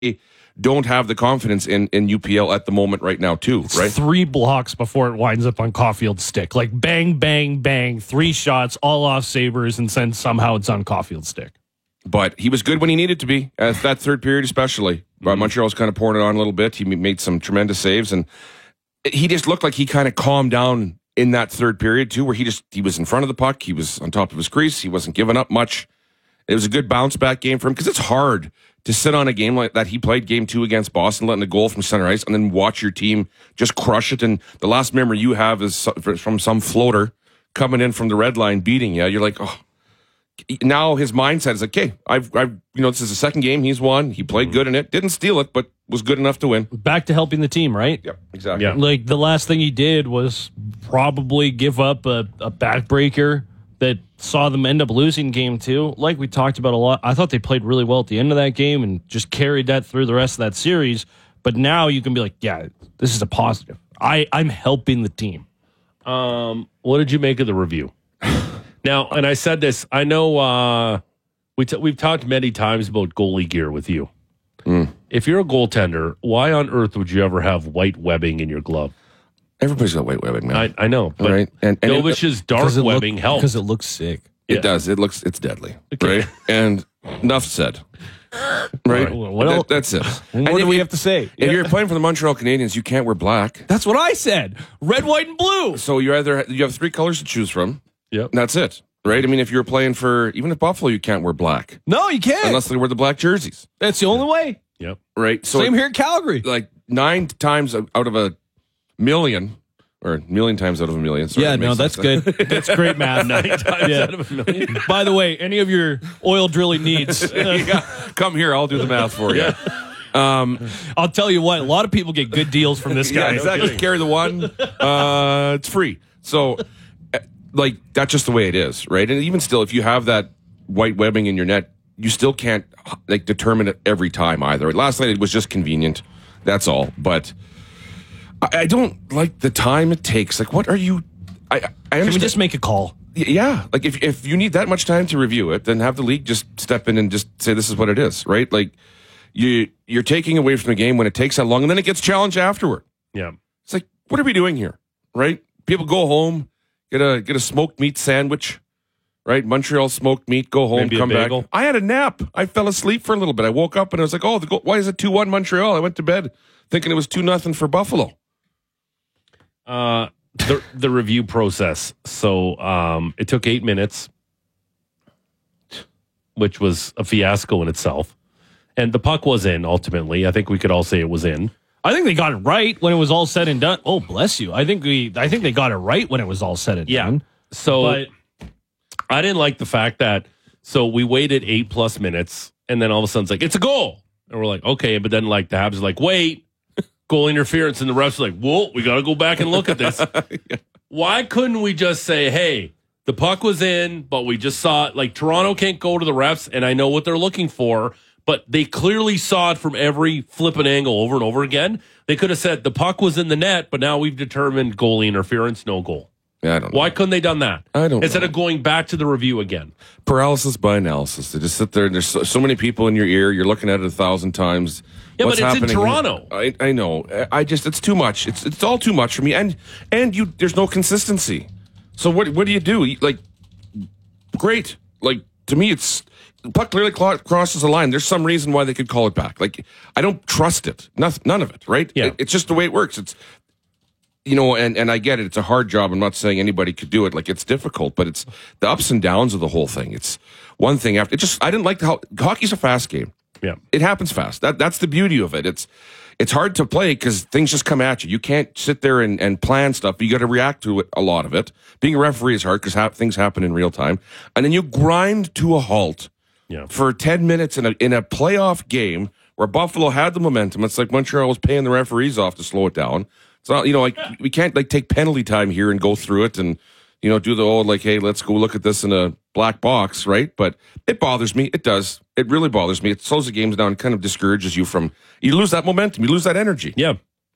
don't have the confidence in UPL at the moment right now too, right? 3 blocks before it winds up on Caulfield's stick. Like bang, bang, bang, 3 shots, all off Sabres, and then somehow it's on Caulfield's stick. But he was good when he needed to be, that third period especially. Montreal's kind of pouring it on a little bit. He made some tremendous saves, and he just looked like he kind of calmed down in that third period too, where he was in front of the puck. He was on top of his crease. He wasn't giving up much. It was a good bounce back game for him because it's hard to sit on a game like that. He played game 2 against Boston, letting a goal from center ice, and then watch your team just crush it. And the last memory you have is from some floater coming in from the red line, beating you. You're like, oh. Now his mindset is like, okay, I've this is the second game he's won. He played good in it, didn't steal it, but was good enough to win. Back to helping the team, right? Yeah, exactly. Yeah. Like the last thing he did was probably give up a backbreaker that saw them end up losing game 2. Like we talked about a lot, I thought they played really well at the end of that game and just carried that through the rest of that series. But now you can be like, yeah, this is a positive. I'm helping the team. What did you make of the review? Now, and I said this, I know we've talked many times about goalie gear with you. If you're a goaltender, why on earth would you ever have white webbing in your glove? Everybody's got white webbing, man. I know, but right? And Jovic's dark webbing helps. Because it looks sick. It does. It's deadly. Okay. Right? And enough said. Right? Well, that's it. What do we have to say? If you're playing for the Montreal Canadiens, you can't wear black. That's what I said. Red, white, and blue. So you have 3 colors to choose from. Yep. And that's it. Right? I mean, if you're playing for, even if Buffalo, you can't wear black. No, you can't. Unless they wear the black jerseys. That's the only way. Yep. Right? So Same here in Calgary. Like 9 times out of a million, or a million times out of a million. Sorry, yeah, no, that's good. That's great math. 9 times out of a million. By the way, any of your oil drilling needs, come here. I'll do the math for you. I'll tell you what, a lot of people get good deals from this guy. Yeah, exactly. Carry the one. It's free. So, like, that's just the way it is, right? And even still, if you have that white webbing in your net, you still can't, like, determine it every time either. Last night, it was just convenient. That's all. But I don't like the time it takes. Like, what are you... I understand. Can we just make a call? Yeah. Like, if you need that much time to review it, then have the league just step in and just say this is what it is, right? Like, you're taking away from the game when it takes that long, and then it gets challenged afterward. Yeah. It's like, what are we doing here, right? People go home, get a smoked meat sandwich, right? Montreal smoked meat, go home, Maybe come back. I had a nap. I fell asleep for a little bit. I woke up and I was like, why is it 2-1 Montreal? I went to bed thinking it was 2-0 for Buffalo. The review process. So it took 8 minutes, which was a fiasco in itself. And the puck was in, ultimately. I think we could all say it was in. I think they got it right when it was all said and done. Oh, bless you. I think they got it right when it was all said and done. So But I didn't like the fact that, so we waited 8+ minutes, and then all of a sudden it's like, it's a goal. And we're like, okay. But then like the Habs are like, wait, goal interference. And the refs are like, whoa, we got to go back and look at this. Yeah. Why couldn't we just say, hey, the puck was in, but we just saw it. Like, Toronto can't go to the refs, and I know what they're looking for, but they clearly saw it from every flipping angle over and over again. They could have said the puck was in the net, but now we've determined goalie interference, no goal. Yeah, I don't know. Why couldn't they done that? I don't Instead know. of going back to the review again. Paralysis by analysis. They just sit there and there's so many people in your ear. You're looking at it 1,000 times. Yeah, What's but it's in happening Toronto. I know. It's too much. It's all too much for me. And there's no consistency. So what do you do? Like, great. Like, to me, it's puck clearly crosses the line. There's some reason why they could call it back. Like, I don't trust it. None of it, right? Yeah. It's just the way it works. It's, and I get it. It's a hard job. I'm not saying anybody could do it. Like, it's difficult, but it's the ups and downs of the whole thing. It's one thing after. I didn't like how hockey's a fast game. Yeah. It happens fast. That's the beauty of it. It's hard to play because things just come at you. You can't sit there and plan stuff. You got to react to it, a lot of it. Being a referee is hard because things happen in real time. And then you grind to a halt for 10 minutes in a playoff game where Buffalo had the momentum. It's like Montreal was paying the referees off to slow it down. It's not, like, we can't like take penalty time here and go through it and, do the old, like, hey, let's go look at this in a black box, right? But it bothers me. It does. It really bothers me. It slows the games down and kind of discourages you you lose that momentum. You lose that energy. Yeah.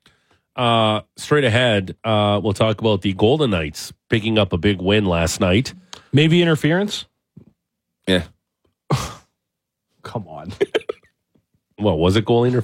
Straight ahead, we'll talk about the Golden Knights picking up a big win last night. maybe interference? Yeah. Come on. What was it, goalie